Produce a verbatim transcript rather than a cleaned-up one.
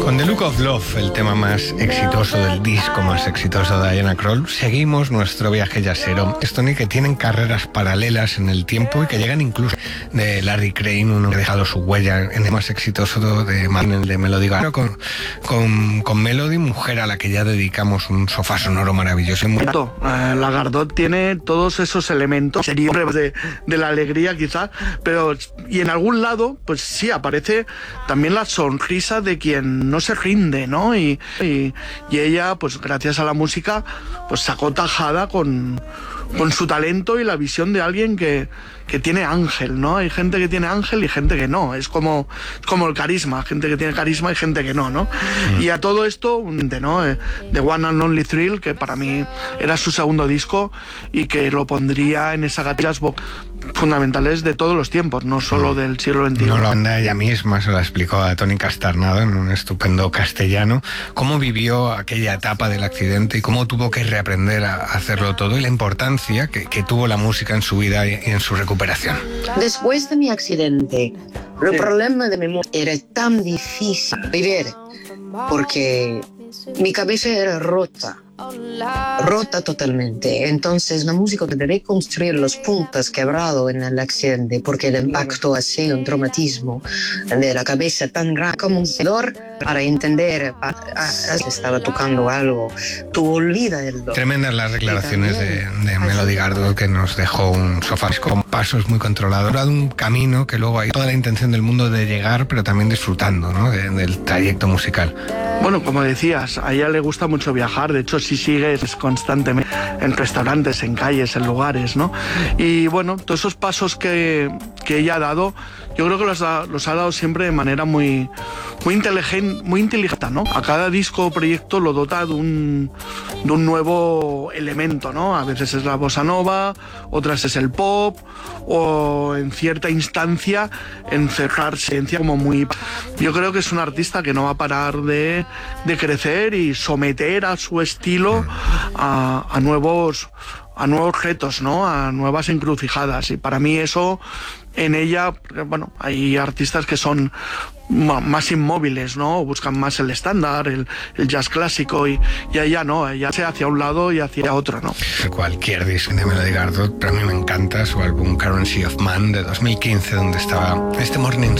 Con The Look of Love, el tema más exitoso del disco, más exitoso de Diana Krall, seguimos nuestro viaje jazzero. Stony, que tienen carreras paralelas en el tiempo y que llegan incluso de Larry Crane, uno que ha dejado su huella en el más exitoso de Martin, el de Melody Gardot, con, con, con Melody, mujer a la que ya dedicamos un sofá sonoro maravilloso. La Gardot tiene todos esos elementos de, de la alegría quizá, pero y en algún lado pues sí aparece también la sonrisa de quien no se rinde, ¿no? Y, y, y ella, pues gracias a la música, pues sacó tajada con, con su talento y la visión de alguien que, que tiene ángel, ¿no? Hay gente que tiene ángel y gente que no. Es como, como el carisma, gente que tiene carisma y gente que no, ¿no? Mm. Y a todo esto, ¿no? The One and Only Thrill, que para mí era su segundo disco y que lo pondría en esa jazz fundamentales de todos los tiempos, no solo mm. del siglo veintiuno. No, la banda ella misma se la explicó a Tony Castarnado en un estupendo castellano, cómo vivió aquella etapa del accidente y cómo tuvo que reaprender a hacerlo todo y la importancia que, que tuvo la música en su vida y en su recuperación. Después de mi accidente, el sí. problema de mi música era tan difícil vivir porque mi cabeza era rota. Rota totalmente. Entonces la música de reconstruir los puntos quebrados en el accidente, porque el impacto ha sido un traumatismo de la cabeza tan grande como un dolor para entender a, a, a, estaba tocando algo, tú olvidas el dolor. Tremendas las declaraciones de, de Melody Gardot, que nos dejó un sofá con pasos muy controlados, un camino que luego hay toda la intención del mundo de llegar, pero también disfrutando, ¿no? de, del trayecto musical. Bueno, como decías, a ella le gusta mucho viajar, de hecho si sigues constantemente en restaurantes, en calles, en lugares, ¿no? Y bueno, todos esos pasos que, que ella ha dado, yo creo que los ha, los ha dado siempre de manera muy, muy inteligente, muy inteligente, ¿no? A cada disco o proyecto lo dota de un, de un nuevo elemento, ¿no? A veces es la bossa nova, otras es el pop, o en cierta instancia encerrarse como muy... Yo creo que es un artista que no va a parar de, de crecer y someter a su estilo a, a nuevos a nuevos retos, ¿no? A nuevas encrucijadas, y para mí eso en ella, bueno, hay artistas que son más inmóviles, ¿no? Buscan más el estándar, el, el jazz clásico, y, y ella no, ella se hacia un lado y hacia otro, ¿no? Cualquier disco de Melody Gardot, pero a mí me encanta su álbum Currency of Man de dos mil quince, donde estaba este Morning